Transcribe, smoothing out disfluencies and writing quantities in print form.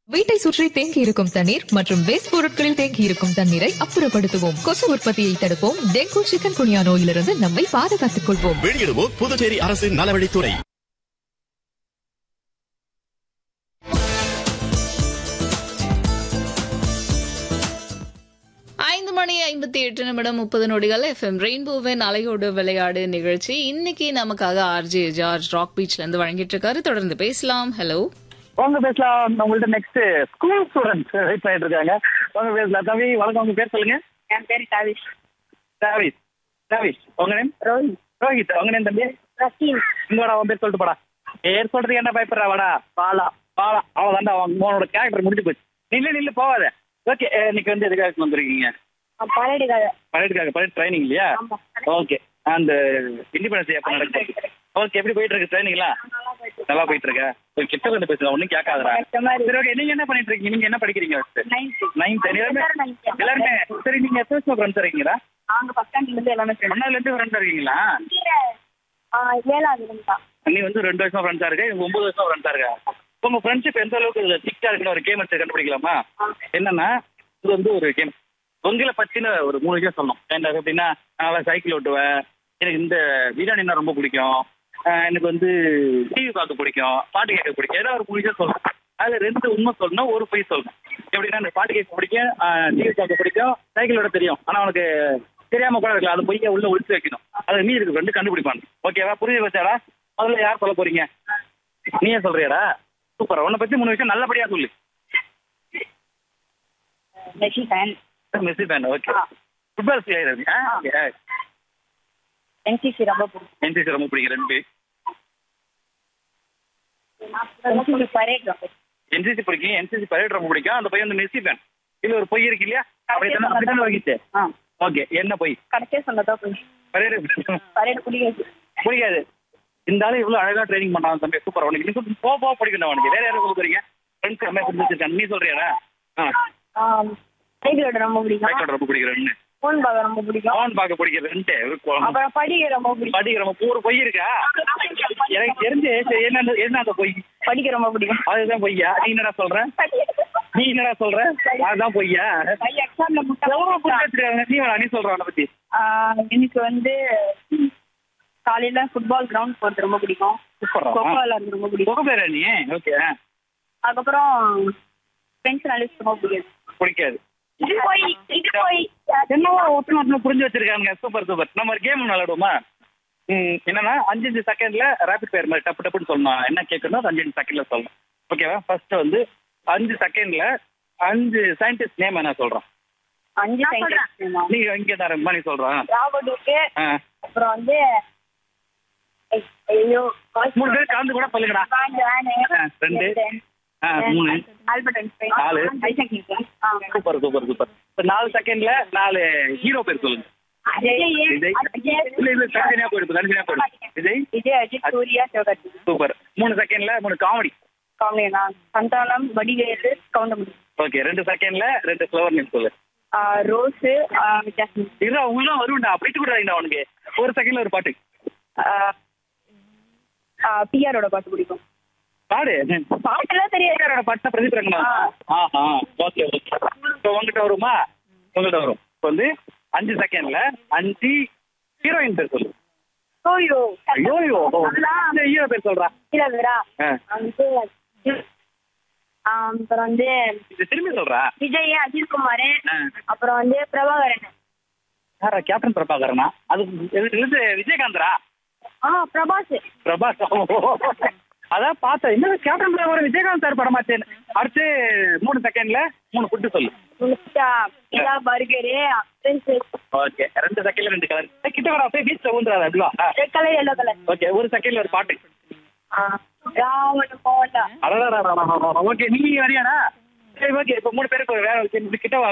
வீட்டை சுற்றி தேங்கி இருக்கும் தண்ணீர் மற்றும் வேஸ்ட் பொருட்களில் தேங்கி இருக்கும் தண்ணீரை அப்புறப்படுத்துவோம். கொசு உற்பத்தியை தடுப்போம். டெங்கு, சிக்கன் குனியா நோயிலிருந்து நம்மை பாதுகாத்துக் கொள்வோம். வெளியிடுவோம் புதுச்சேரி அரசின் நலவழித்துறை. மணி 58:30 FM ரெயின்போவின் அலையோடு விளையாடு நிகழ்ச்சி இன்னைக்கு நமக்காக ஆர்ஜே ஜார்ஜ் ராக் பீச்ல இருந்து வழங்கிட்டு இருக்காரு. தொடர்ந்து பேசலாம். ஹலோ, வாங்க பேசலாம். உங்கள்ட்ட நெக்ஸ்ட் ஸ்கூல் ஸ்டூடெண்ட்ஸ் வெயிட் பண்ணிட்டு இருக்காங்க. வாங்க பேசலாம். தம்பி வணக்கம், உங்க பேர் சொல்லுங்க. என் பேரு டாவிஷ். டாவிஷ் உங்க நேம்? ரோஹித். உங்க நேம் தம்பி? ரசீம். இங்கோட அவன் பேர் சொல்லிட்டு போடா. பேர் சொல்றதுக்கு என்ன பயப்படுறா? வாடா பாலா. அவன் அவனோட கேரக்டர் முடிஞ்சு போச்சு. நில்லு போவாத. ஓகே, இன்னைக்கு வந்து எதுக்காக வந்திருக்கீங்க? பரேடுக்காக ட்ரைனிங் இல்லையா? ஓகே, அந்த இண்டிபெண்டன்ஸ் எப்ப நடக்குது? ஓகே, எப்படி போயிட்டு இருக்கு ட்ரைனிங்லாம்? நல்லா போயிட்டு இருக்க. கிட்ட வந்து பேசுங்க, ஒன்னும் கேட்காதா? சரி, ஓகே. நீங்க என்ன பண்ணிட்டு இருக்கீங்க? நீங்க என்ன படிக்கிறீங்க? 9th. எல்லாருமே சரி. நீங்க எத்தனை வருஷம் ஃப்ரெண்ட்ஸ் இருக்கீங்களா? ஒன்னால இருந்து ஃப்ரெண்ட்ஸா இருக்கீங்களா? நீ வந்து 2 வருஷம் ஃப்ரெண்ட்ஸா இருக்க, 9 வருஷம் ஃப்ரெண்ட்ஸா இருக்க. உங்க ஃப்ரெண்ட்ஷிப் எந்த அளவுக்கு திக்கா இருக்குன்னு ஒரு கேம் வச்சு கண்டுபிடிக்கலாமா? என்னன்னா, இது வந்து ஒரு கேம். உங்களை பத்தின ஒரு 3 விஷயம் சொல்லணும். எப்படின்னா, நான் சைக்கிள் ஓட்டுவேன், எனக்கு இந்த பிரியாணின்னா ரொம்ப பிடிக்கும், எனக்கு வந்து டிவி பார்க்க பிடிக்கும், பாட்டு கேட்க பிடிக்கும், ஏதாவது ஒரு 3 விஷயம் சொல்லணும். அதுல 2 உண்மை சொல்லணும், ஒரு பொய் சொல்லணும். எப்படின்னா, எனக்கு பாட்டு கேட்க பிடிக்கும், டிவி பார்க்க பிடிக்கும், சைக்கிளோட தெரியும், ஆனா அவனுக்கு தெரியாம கூட இருக்கலாம். அது பொய்ய உள்ள ஒழிச்சு வைக்கணும். அது மீதி இருக்கு 2 கண்டுபிடிப்பாங்க. ஓகேவா? புரிஞ்சு வச்சாடா? அதுல யார் சொல்ல போறீங்க? நீயே சொல்றியாடா? சூப்பர். உன்னை பத்தி 3 விஷயம் நல்லபடியா சொல்லு. Messi fan. Okay. Football player. NCC ரொம்ப பிடிக்கும். என்சிசி ரொம்ப பிடிக்கும். 2 என்சிசி பிடிக்கும். என்சிசி பரேட் ரொம்ப பிடிக்கும். அந்த பையன் வந்து மெஸ்ஸி ஃபேன். இதுல ஒரு பொய் இருக்கு இல்லையா? அப்படித்தானே வகிச்சு. ஓகே, என்ன பொய்? கடைசியா சொன்னதா பொய். பரேட் பிடிக்காது. இந்த ஆளு இவ்வளவு அழகா ட்ரைனிங் பண்ணாங்க தம்பி. சூப்பர். உனக்கு இன்னும் போக பிடிக்கும். உனக்கு வேற யாரும் சொல்ல போறீங்க? ஃப்ரெண்ட்ஸ் எல்லாமே பிடிச்சிருக்காங்க. நீ சொல்றியாடா? சைக்கிளோட ரொம்ப பிடிக்கும். சைக்கிளோட ரொம்ப பிடிக்கிறேன். போன் பார்க்க ரொம்ப பிடிக்கும். போன் பார்க்க பிடிக்கிறேன். அப்புறம் படிக்க ரொம்ப பிடிக்கும். படிக்க ரொம்ப ஒரு பொய் இருக்கா? எனக்கு தெரிஞ்சு என்ன அந்த பொய்? படிக்க ரொம்ப பிடிக்கும். அதுதான் பொய்யா? நீ என்னடா சொல்ற? அதுதான் பொய்யா? எக்ஸாம்ல நீ சொல்ற அவனை பத்தி? எனக்கு வந்து காலையில ஃபுட்பால் கிரவுண்ட் போறது ரொம்ப பிடிக்கும். கொக்கோ விளையாடுறது ரொம்ப பிடிக்கும். கொக்கோ பிளேயரா நீ? ஓகே. அதுக்கப்புறம் ஃப்ரெண்ட்ஸ் நாலேஜ் ரொம்ப பிடிக்காது. என்னவோ ஒருத்தர் புரிஞ்சு வச்சிருக்காங்க. சூப்பர். நம்ம ஒரு கேம் விளையாடுவோமா? என்னன்னா 5 செகண்ட்ல ரேபிட் ஃபயர் மாதிரி டப்பு டப்புன்னு சொல்லணும். என்ன கேட்கணும் 5 செகண்ட்ல சொல்லணும். ஓகேவா? ஃபர்ஸ்ட் வந்து 5 செகண்ட்ல 5 சயின்டிஸ்ட் நேம் என்ன சொல்றான்? 5 சயின்டிஸ்ட். நீ இங்கே தான் நீ சொல்றான். அப்புறம் வந்து 3 பேர் கலந்து கூட சொல்லுங்கடா. 2 3 Albert Einstein 4. Isaac Newton. Super. இப்ப 4 செகண்ட்ல 4 ஹீரோ பேர் சொல்லுங்க. இல்ல தனித்தனியா போயிடுது. விஜய், அஜித், சூர்யா, சிவகார்த்தி. சூப்பர். 3 செகண்ட்ல 3 காமெடி. சந்தானம், வடிவேலு, கவுண்டமணி. ஓகே. 2 செகண்ட்ல 2 ஃப்ளவர் நேம் சொல்லு. Rose, jasmine. இல்ல உங்களும் வருவா போயிட்டு கூட அவனுக்கு 1 செகண்ட்ல ஒரு பாட்டு. பிஆரோட பாட்டு பிடிக்கும். பாட்டுலாம் தெரியாது. பாட்டை பிரதீப் ரங்கனா. ஓகே. இப்போ உங்ககிட்ட வருமா? வரும். இப்போ வந்து 5 செகண்ட்ல 5 ஹீரோயின் பேர் சொல்லு. ஹீரோ பேர் சொல்றா. அப்புறம் வந்து திரும்பி சொல்றா. விஜய், அஜித் குமார், அப்புறம் வந்து பிரபாகரன். யாரா? கேப்டன் பிரபாகரனா? அது விஜயகாந்தரா? பிரபாஸ். அதான் பார்த்தேன். என்ன கேப்டன் பிரபாகரன் விஜயகாந்த் சார் படமாச்சேன்னு. அடுத்து 3 செகண்ட்ல 3 ஃபுட்டு சொல்லு. பர்கரு. ஓகே. 2 செகண்ட்ல 2 கலர். கிட்ட வர அப்படியே பீச்ல ஊந்துறாது. அதுவா? Red colour, yellow colour. Okay. 1 செகண்ட்ல ஒரு பாட்டு. ஓகே. நீ வரியாடா? சரி, ஓகே. இப்போ 3 பேருக்கு வேற கிட்ட